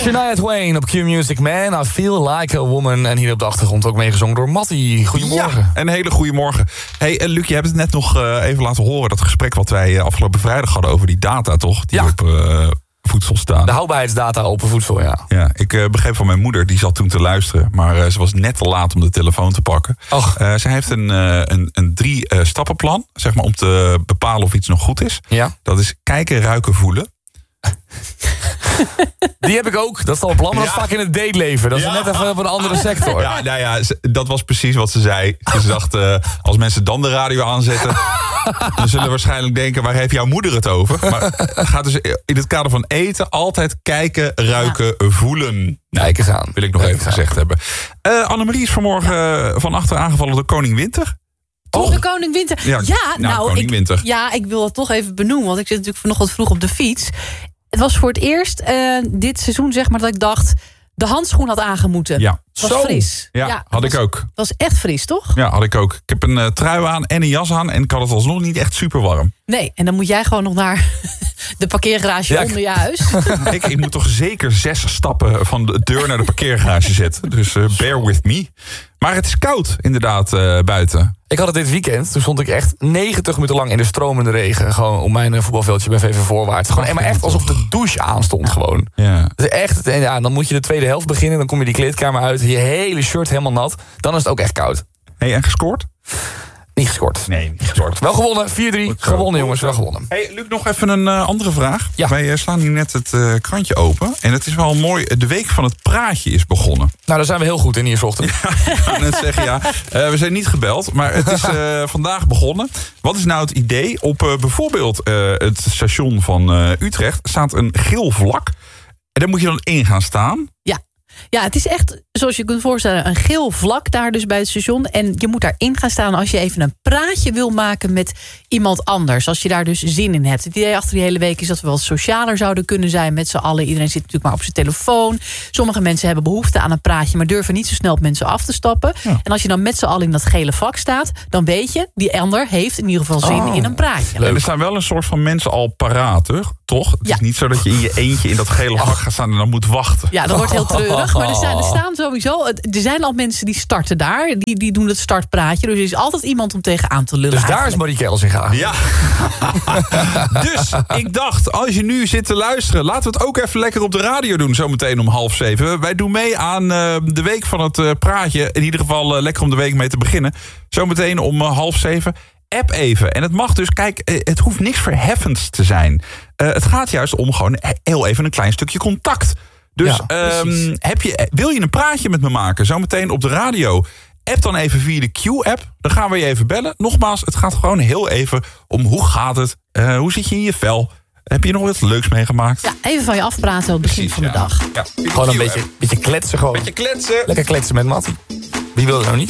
Shania Twain op Q-Music, Man, I Feel Like a Woman. En hier op de achtergrond ook meegezongen door Mattie. Goedemorgen. Ja, een hele goede morgen. Hey, Luc, je hebt het net nog even laten horen, dat gesprek wat wij afgelopen vrijdag hadden over die data, toch? Die op voedsel staan. De houdbaarheidsdata op voedsel, ja. Ja, ik begreep van mijn moeder, die zat toen te luisteren, maar ze was net te laat om de telefoon te pakken. Zij heeft een 3-stappenplan, zeg maar, om te bepalen of iets nog goed is. Ja. Dat is kijken, ruiken, voelen. Die heb ik ook. Dat is al een plan, maar dat is vaak in het dateleven. Dat is net even op een andere sector. Ja, nou ja, dat was precies wat ze zei. Ze dacht, als mensen dan de radio aanzetten, dan zullen we waarschijnlijk denken, waar heeft jouw moeder het over? Maar het gaat dus in het kader van eten altijd kijken, ruiken, voelen. Kijk eens aan. Wil ik nog even gezegd hebben. Annemarie is vanmorgen van achter aangevallen door koning Winter. Toch de koning Winter? Koning Winter. Ik wil het toch even benoemen, want ik zit natuurlijk vanochtend vroeg op de fiets. Het was voor het eerst dit seizoen, zeg maar, dat ik dacht, de handschoen had aangemoeten. Ja. Het was fris. Ja, had ik ook. Het was echt fris, toch? Ja, had ik ook. Ik heb een trui aan en een jas aan en ik had het alsnog niet echt super warm. Nee, en dan moet jij gewoon nog naar de parkeergarage onder je huis. Ik moet toch zeker 6 stappen van de deur naar de parkeergarage zetten. Dus bear with me. Maar het is koud, inderdaad, buiten. Ik had het dit weekend. Toen stond ik echt 90 minuten lang in de stromende regen. Gewoon op mijn voetbalveldje bij VV Voorwaarts. Gewoon maar echt alsof de douche aanstond gewoon. Ja. Dus echt, en ja, dan moet je de tweede helft beginnen. Dan kom je die kleedkamer uit. Je hele shirt helemaal nat. Dan is het ook echt koud. Hey, en gescoord? Niet gescoord. Nee, niet gescoord. Wel gewonnen, 4-3. Gewonnen, jongens, wel gewonnen. Hey, Luc, nog even een andere vraag. Ja. Wij slaan nu net het krantje open. En het is wel mooi, de week van het praatje is begonnen. Nou, daar zijn we heel goed in hier 's ochtends. Ik kan net zeggen, ja. We zijn niet gebeld, maar het is vandaag begonnen. Wat is nou het idee? Op bijvoorbeeld het station van Utrecht staat een geel vlak. En daar moet je dan in gaan staan. Ja, het is echt, zoals je kunt voorstellen, een geel vlak daar dus bij het station. En je moet daarin gaan staan als je even een praatje wil maken met iemand anders. Als je daar dus zin in hebt. Het idee achter die hele week is dat we wel socialer zouden kunnen zijn met z'n allen. Iedereen zit natuurlijk maar op zijn telefoon. Sommige mensen hebben behoefte aan een praatje, maar durven niet zo snel op mensen af te stappen. Ja. En als je dan met z'n allen in dat gele vlak staat, dan weet je, die ander heeft in ieder geval zin in een praatje. En er staan wel een soort van mensen al paraat, toch? Het is niet zo dat je in je eentje in dat gele vlak gaat staan en dan moet wachten. Ja, dat wordt heel treurig. Maar er staan sowieso, er zijn al mensen die starten daar. Die doen het startpraatje. Dus er is altijd iemand om tegenaan te lullen. Dus eigenlijk. daar is Marie Kels in gaan. Ja. Dus ik dacht, als je nu zit te luisteren, laten we het ook even lekker op de radio doen. Zometeen om 6:30. Wij doen mee aan de week van het praatje. In ieder geval lekker om de week mee te beginnen. Zometeen om 6:30. App even. En het mag dus, kijk, het hoeft niks verheffends te zijn. Het gaat juist om gewoon heel even een klein stukje contact. Dus wil je een praatje met me maken, zometeen op de radio? App dan even via de Q-app. Dan gaan we je even bellen. Nogmaals, het gaat gewoon heel even om hoe gaat het? Hoe zit je in je vel? Heb je nog wat leuks meegemaakt? Ja, even van je afpraten op het begin van de dag. Ja, gewoon een beetje kletsen. Gewoon. Beetje kletsen. Lekker kletsen met Mattie. Wie wil het nou niet?